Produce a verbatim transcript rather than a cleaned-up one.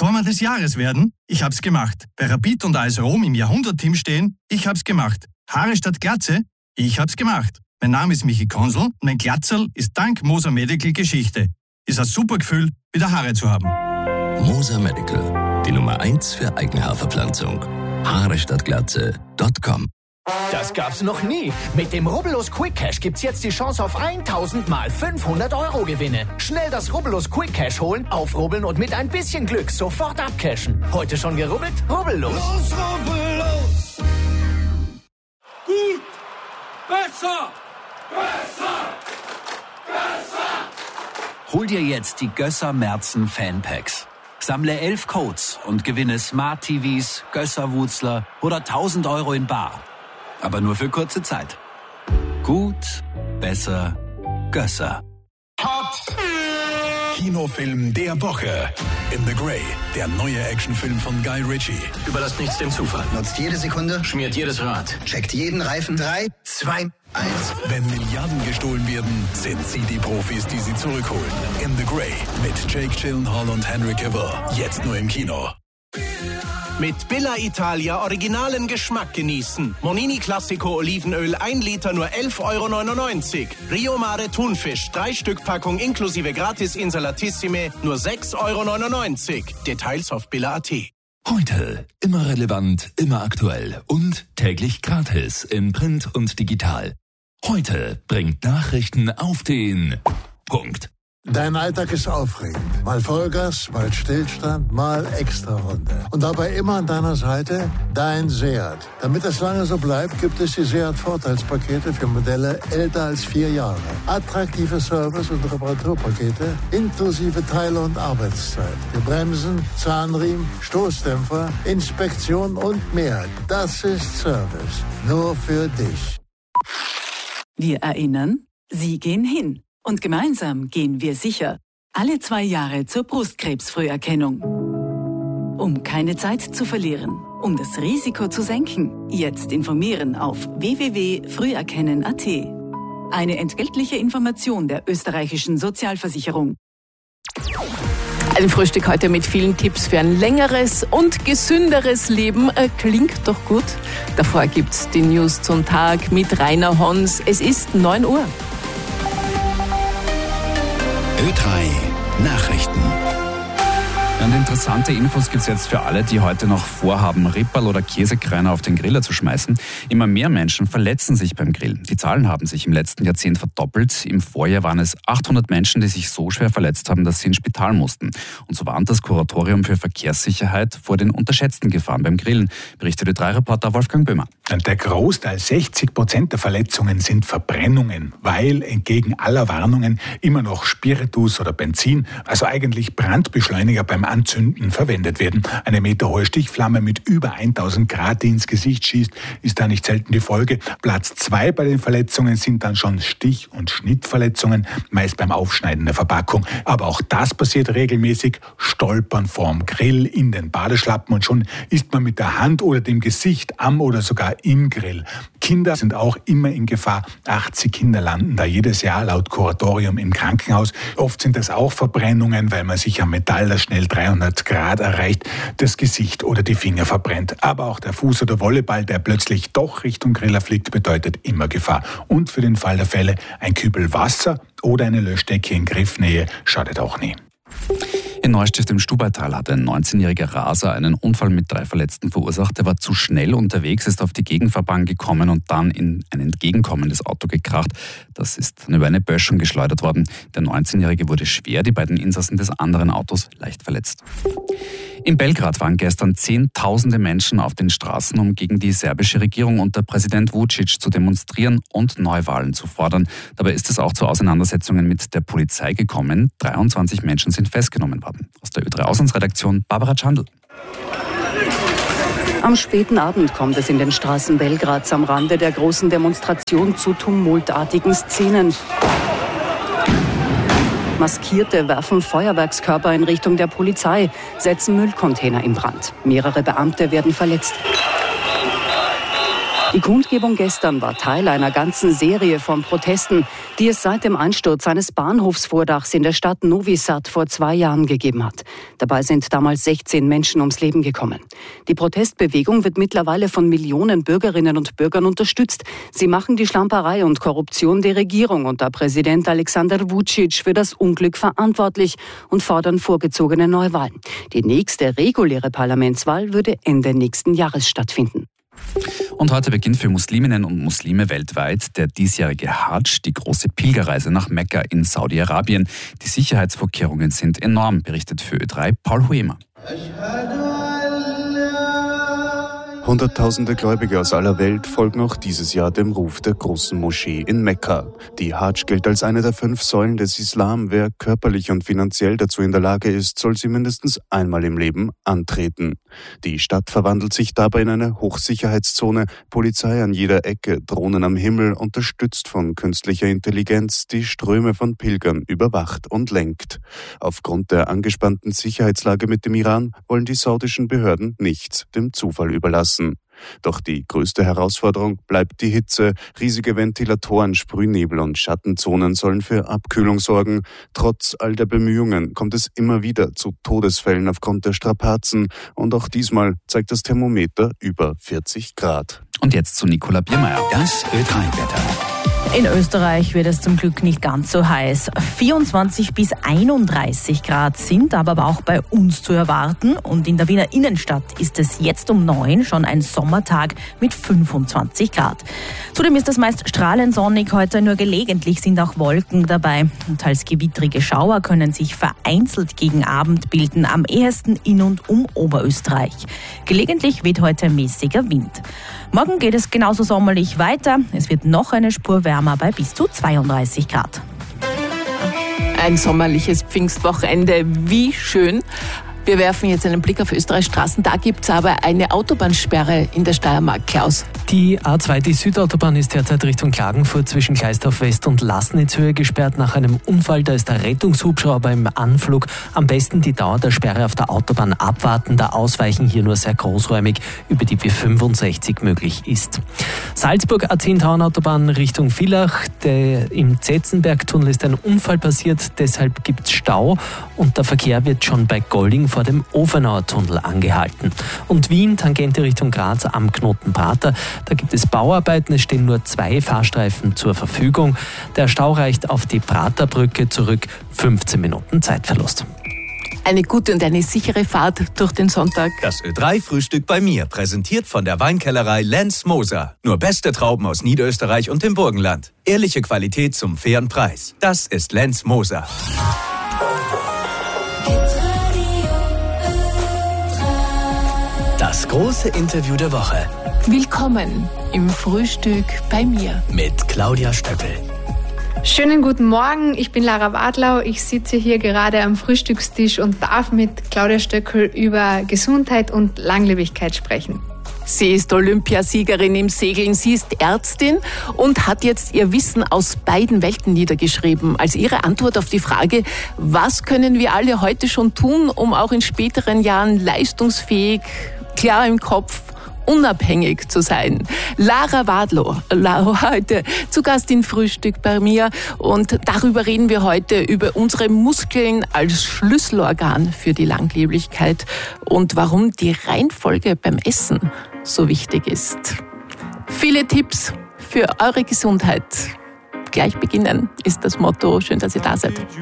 Stürmer des Jahres werden? Ich hab's gemacht. Bei Rapid und A S Rom im Jahrhundert-Team stehen? Ich hab's gemacht. Haare statt Glatze? Ich hab's gemacht. Mein Name ist Michi Konsel und mein Glatzerl ist dank Moser Medical Geschichte. Ist ein super Gefühl, wieder Haare zu haben. Moser Medical, die Nummer eins für Eigenhaarverpflanzung. Haare statt Glatze Punkt com. Das gab's noch nie. Mit dem Rubbellos Quick Cash gibt's jetzt die Chance auf tausend mal fünfhundert Euro Gewinne. Schnell das Rubbellos Quick Cash holen, aufrubbeln und mit ein bisschen Glück sofort abcashen. Heute schon gerubbelt? Rubbellos. Los, rubbellos. Gut. Besser. Besser. Besser. Hol dir jetzt die Gösser Merzen Fanpacks. Sammle elf Codes und gewinne Smart T Vs, Gösser-Wutzler oder tausend Euro in bar. Aber nur für kurze Zeit. Gut, besser, Gösser. Hot! Kinofilm der Woche. In the Grey, der neue Actionfilm von Guy Ritchie. Überlasst nichts dem Zufall. Nutzt jede Sekunde. Schmiert jedes Rad. Checkt jeden Reifen. Drei, zwei, eins. Wenn Milliarden gestohlen werden, sind sie die Profis, die sie zurückholen. In the Grey mit Jake Gyllenhaal und Henry Cavill. Jetzt nur im Kino. Mit Billa Italia originalen Geschmack genießen. Monini Classico Olivenöl ein Liter nur elf Euro neunundneunzig. Rio Mare Thunfisch drei Stück Packung inklusive Gratis Insalatissime nur sechs Euro neunundneunzig. Details auf billa punkt at. Heute immer relevant, immer aktuell und täglich gratis in Print und digital. Heute bringt Nachrichten auf den Punkt. Dein Alltag ist aufregend. Mal Vollgas, mal Stillstand, mal Extrarunde. Und dabei immer an deiner Seite dein Seat. Damit das lange so bleibt, gibt es die Seat-Vorteilspakete für Modelle älter als vier Jahre. Attraktive Service- und Reparaturpakete inklusive Teile und Arbeitszeit. Für Bremsen, Zahnriemen, Stoßdämpfer, Inspektion und mehr. Das ist Service. Nur für dich. Wir erinnern, Sie gehen hin. Und gemeinsam gehen wir sicher alle zwei Jahre zur Brustkrebsfrüherkennung. Um keine Zeit zu verlieren, um das Risiko zu senken, jetzt informieren auf w w w punkt früherkennen punkt a t. Eine entgeltliche Information der österreichischen Sozialversicherung. Ein Frühstück heute mit vielen Tipps für ein längeres und gesünderes Leben. Äh, klingt doch gut. Davor gibt's die News zum Tag mit Rainer Hons. Es ist neun Uhr. Ö drei Nachrichten. Und interessante Infos gibt es jetzt für alle, die heute noch vorhaben, Ripperl oder Käsekreiner auf den Griller zu schmeißen. Immer mehr Menschen verletzen sich beim Grillen. Die Zahlen haben sich im letzten Jahrzehnt verdoppelt. Im Vorjahr waren es achthundert Menschen, die sich so schwer verletzt haben, dass sie ins Spital mussten. Und so warnt das Kuratorium für Verkehrssicherheit vor den unterschätzten Gefahren beim Grillen, berichtet Ö drei Reporter Wolfgang Böhmer. Der Großteil, sechzig Prozent der Verletzungen sind Verbrennungen, weil entgegen aller Warnungen immer noch Spiritus oder Benzin, also eigentlich Brandbeschleuniger beim Anzünden verwendet werden. Eine meterhohe Stichflamme mit über tausend Grad, die ins Gesicht schießt, ist da nicht selten die Folge. Platz zwei bei den Verletzungen sind dann schon Stich- und Schnittverletzungen, meist beim Aufschneiden der Verpackung. Aber auch das passiert regelmäßig. Stolpern vorm Grill, in den Badeschlappen und schon ist man mit der Hand oder dem Gesicht am oder sogar im Grill. Kinder sind auch immer in Gefahr. achtzig Kinder landen da jedes Jahr laut Kuratorium im Krankenhaus. Oft sind das auch Verbrennungen, weil man sich am Metall, das schnell dreihundert Grad erreicht, das Gesicht oder die Finger verbrennt. Aber auch der Fuß oder Volleyball, der plötzlich doch Richtung Griller fliegt, bedeutet immer Gefahr. Und für den Fall der Fälle ein Kübel Wasser oder eine Löschdecke in Griffnähe schadet auch nie. In Neustift im Stubaital hat ein neunzehnjähriger Raser einen Unfall mit drei Verletzten verursacht. Er war zu schnell unterwegs, ist auf die Gegenfahrbahn gekommen und dann in ein entgegenkommendes Auto gekracht. Das ist dann über eine Böschung geschleudert worden. Der neunzehnjährige wurde schwer, die beiden Insassen des anderen Autos leicht verletzt. In Belgrad waren gestern Zehntausende Menschen auf den Straßen, um gegen die serbische Regierung unter Präsident Vučić zu demonstrieren und Neuwahlen zu fordern. Dabei ist es auch zu Auseinandersetzungen mit der Polizei gekommen. dreiundzwanzig Menschen sind festgenommen worden. Aus der Ö drei Auslandsredaktion Barbara Chandl. Am späten Abend kommt es in den Straßen Belgrads am Rande der großen Demonstration zu tumultartigen Szenen. Maskierte werfen Feuerwerkskörper in Richtung der Polizei, setzen Müllcontainer in Brand. Mehrere Beamte werden verletzt. Die Kundgebung gestern war Teil einer ganzen Serie von Protesten, die es seit dem Einsturz eines Bahnhofsvordachs in der Stadt Novi Sad vor zwei Jahren gegeben hat. Dabei sind damals sechzehn Menschen ums Leben gekommen. Die Protestbewegung wird mittlerweile von Millionen Bürgerinnen und Bürgern unterstützt. Sie machen die Schlamperei und Korruption der Regierung unter Präsident Alexander Vučić für das Unglück verantwortlich und fordern vorgezogene Neuwahlen. Die nächste reguläre Parlamentswahl würde Ende nächsten Jahres stattfinden. Und heute beginnt für Musliminnen und Muslime weltweit der diesjährige Hadsch, die große Pilgerreise nach Mekka in Saudi-Arabien. Die Sicherheitsvorkehrungen sind enorm, berichtet für Ö drei Paul Huemer. Hunderttausende Gläubige aus aller Welt folgen auch dieses Jahr dem Ruf der großen Moschee in Mekka. Die Hadsch gilt als eine der fünf Säulen des Islam. Wer körperlich und finanziell dazu in der Lage ist, soll sie mindestens einmal im Leben antreten. Die Stadt verwandelt sich dabei in eine Hochsicherheitszone, Polizei an jeder Ecke, Drohnen am Himmel, unterstützt von künstlicher Intelligenz, die Ströme von Pilgern überwacht und lenkt. Aufgrund der angespannten Sicherheitslage mit dem Iran wollen die saudischen Behörden nichts dem Zufall überlassen. Doch die größte Herausforderung bleibt die Hitze. Riesige Ventilatoren, Sprühnebel und Schattenzonen sollen für Abkühlung sorgen. Trotz all der Bemühungen kommt es immer wieder zu Todesfällen aufgrund der Strapazen. Und auch diesmal zeigt das Thermometer über vierzig Grad. Und jetzt zu Nicola Biermeier. Das Ö drei Wetter. In Österreich wird es zum Glück nicht ganz so heiß. vierundzwanzig bis einunddreißig Grad sind aber auch bei uns zu erwarten. Und in der Wiener Innenstadt ist es jetzt um neun schon ein Sommertag mit fünfundzwanzig Grad. Zudem ist es meist strahlend sonnig heute, nur gelegentlich sind auch Wolken dabei. Und teils gewittrige Schauer können sich vereinzelt gegen Abend bilden, am ehesten in und um Oberösterreich. Gelegentlich weht heute mäßiger Wind. Morgen geht es genauso sommerlich weiter. Es wird noch eine Spur wärmer bei bis zu zweiunddreißig Grad. Ein sommerliches Pfingstwochenende, wie schön. Wir werfen jetzt einen Blick auf Österreichs Straßen. Da gibt es aber eine Autobahnsperre in der Steiermark, Klaus. Die A zwei, die Südautobahn, ist derzeit Richtung Klagenfurt zwischen Gleisdorf West und Lassnitzhöhe gesperrt. Nach einem Unfall, da ist der Rettungshubschrauber im Anflug. Am besten die Dauer der Sperre auf der Autobahn abwarten, da Ausweichen hier nur sehr großräumig über die B fünfundsechzig möglich ist. Salzburg A zehn Tauernautobahn Richtung Villach. Der, Im Zetzenbergtunnel ist ein Unfall passiert, deshalb gibt es Stau und der Verkehr wird schon bei Golding vor dem Ofenauer Tunnel angehalten. Und Wien, Tangente Richtung Graz am Knoten Prater. Da gibt es Bauarbeiten, es stehen nur zwei Fahrstreifen zur Verfügung. Der Stau reicht auf die Praterbrücke zurück, fünfzehn Minuten Zeitverlust. Eine gute und eine sichere Fahrt durch den Sonntag. Das Ö drei Frühstück bei mir, präsentiert von der Weinkellerei Lenz Moser. Nur beste Trauben aus Niederösterreich und dem Burgenland. Ehrliche Qualität zum fairen Preis. Das ist Lenz Moser. Das große Interview der Woche. Willkommen im Frühstück bei mir. Mit Claudia Stöckel. Schönen guten Morgen, ich bin Lara Wadlau. Ich sitze hier gerade am Frühstückstisch und darf mit Claudia Stöckel über Gesundheit und Langlebigkeit sprechen. Sie ist Olympiasiegerin im Segeln, sie ist Ärztin und hat jetzt ihr Wissen aus beiden Welten niedergeschrieben. Als ihre Antwort auf die Frage, was können wir alle heute schon tun, um auch in späteren Jahren leistungsfähig, klar im Kopf, unabhängig zu sein. Lara Wadlau, heute zu Gast in Frühstück bei mir und darüber reden wir heute, über unsere Muskeln als Schlüsselorgan für die Langlebigkeit und warum die Reihenfolge beim Essen so wichtig ist. Viele Tipps für eure Gesundheit. Gleich beginnen ist das Motto. Schön, dass ihr da seid.